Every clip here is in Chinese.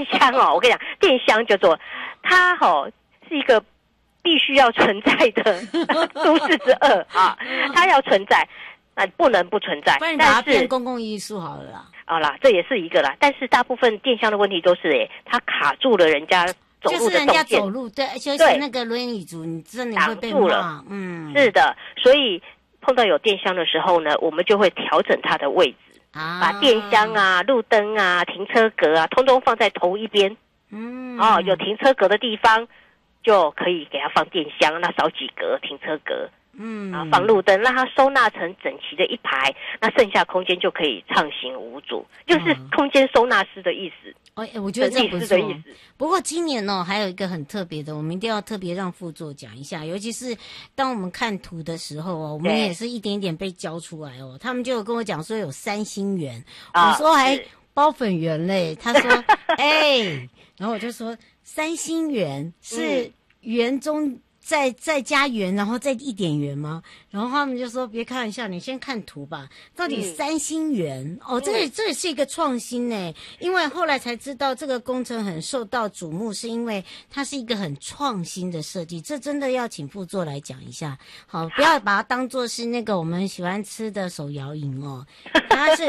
箱哦，我跟你讲，电箱叫做它是一个必须要存在的都市之恶啊，它要存在，不能不存在。 不然你把它变公共艺术好了啦。 好啦，这也是一个啦，但是大部分电箱的问题都是它卡住了人家走路的动线， 就是人家走路，对，就是那个轮椅族，你真的会被骂。 是的，所以碰到有电箱的时候呢，我们就会调整它的位置，把电箱啊、路灯啊、停车格啊，通通放在同一边。有停车格的地方就可以给它放电箱，那少几格停车格。然后放路灯，让它收纳成整齐的一排，那剩下空间就可以畅行无阻，就是空间收纳师的意思。 我觉得这不错。不过今年还有一个很特别的，我们一定要特别让副座讲一下，尤其是当我们看图的时候我们也是一点一点被教出来他们就有跟我讲说有3星圆，我说还包粉圆嘞，他说然后我就说3星圆是圆中再加圆，然后再一点圆吗？然后他们就说别开玩笑，你先看图吧，到底3星圆这也是一个创新呢。因为后来才知道这个工程很受到瞩目，是因为它是一个很创新的设计，这真的要请副座来讲一下。好，不要把它当作是那个我们喜欢吃的手摇饮它是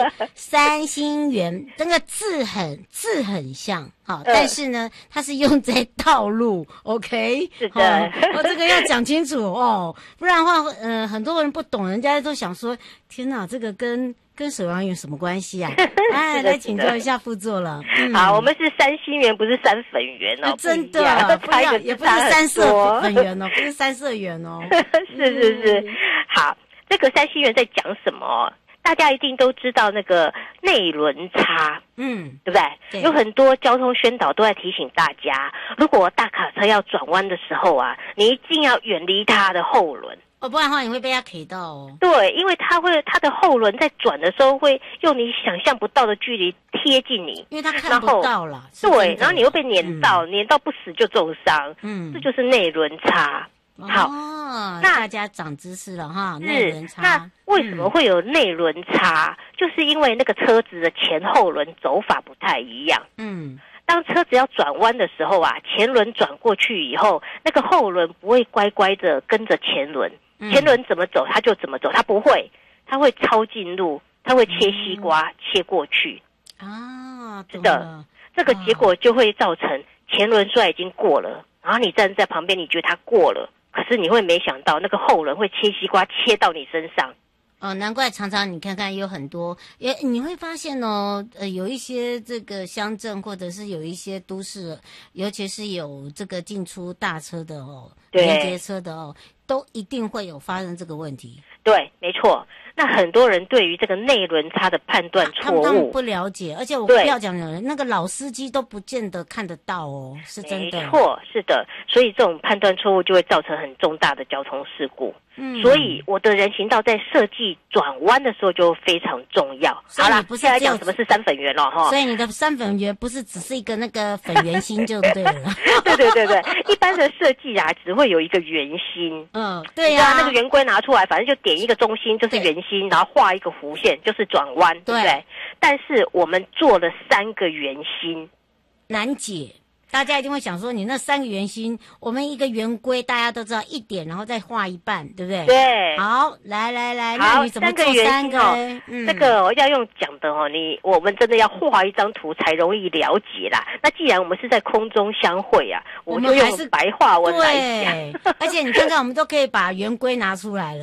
3星圆，那个字很像。好，但是呢，它是用在道路 ，OK？ 是的， 这个要讲清楚不然的话，很多人不懂，人家都想说，天哪，这个跟手摇有什么关系啊？来请教一下副座了。 好，我们是3星圆，不是3粉圆真的，不一样，也不是3色粉圆不是3色圆是。好，这个3星圆在讲什么？大家一定都知道那个内轮差，对不对？ 对， 有很多交通宣导都在提醒大家，如果大卡车要转弯的时候你一定要远离它的后轮不然的话你会被它 K 到对，因为它的后轮在转的时候会用你想象不到的距离贴近你， 因为它看不到啦。 对，然后你会被碾到，碾到不死就重伤。这就是内轮差。好， 那大家长知识了哈。内轮差， 那为什么会有内轮差？就是因为那个车子的前后轮走法不太一样。当车子要转弯的时候前轮转过去以后，那个后轮不会乖乖的跟着前轮，前轮怎么走它就怎么走，它不会，它会超近路，它会切西瓜切过去。是的，这个结果就会造成前轮虽然已经过了，然后你站在旁边，你觉得它过了。可是你会没想到那个后轮会切西瓜切到你身上。 难怪常常你看看有很多，你会发现有一些这个乡镇或者是有一些都市，尤其是有这个进出大车的连接车的都一定会有发生这个问题。 对，没错。那很多人对于这个内轮差的判断错误， 他们不了解，而且我不要讲人，那个老司机都不见得看得到是真的。 没错，是的，所以这种判断错误就会造成很重大的交通事故。所以我的人行道在设计转弯的时候就非常重要。好啦，现在讲什么是3粉圆了所以你的3粉圆不是只是一个那个粉圆心就对了。 对，一般的设计只会有一个圆心。 对那个圆规拿出来，反正就点一个中心就是圆心，然后画一个弧线就是转弯，对不对？但是我们做了3个圆心， 难解。大家一定会想说，你那3个圆心，我们一个圆规大家都知道一点，然后再画一半，对不对？ 对。 好，来，那你怎么做3个？ 这个我要用讲的我们真的要画一张图才容易了解啦。那既然我们是在空中相会我就用白话文来讲。 而且你看看，我们都可以把圆规拿出来了。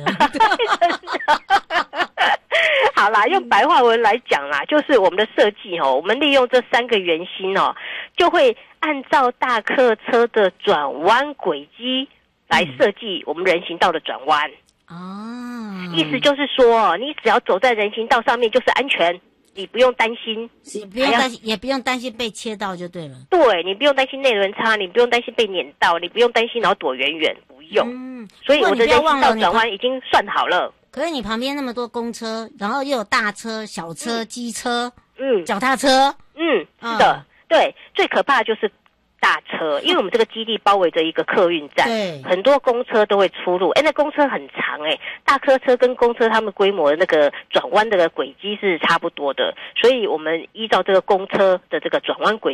好啦，用白话文来讲啦，就是我们的设计我们利用这3个圆心就会按照大客车的转弯轨迹来设计我们人行道的转弯。意思就是说，你只要走在人行道上面就是安全，你不用担心， 也不用担心被切到就对了。 对，你不用担心内轮差，你不用担心被碾到，你不用担心然后躲远远，不用。所以我的人行道转弯已经算好了。 可是你旁边那么多公车，然后又有大车、小车、机车、脚踏车， 是的，对，最可怕的就是大车，因为我们这个基地包围着一个客运站， 对， 很多公车都会出入。那公车很长大客车跟公车它们规模的那个转弯的轨迹是差不多的，所以我们依照这个公车的这个转弯轨